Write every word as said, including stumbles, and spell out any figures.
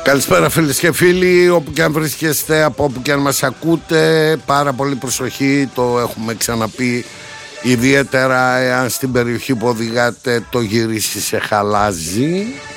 Καλησπέρα φίλες και φίλοι, όπου και αν βρίσκεστε, από όπου και αν μας ακούτε, πάρα πολύ προσοχή, το έχουμε ξαναπεί, ιδιαίτερα εάν στην περιοχή που οδηγάτε το γυρίσει σε χαλάζι.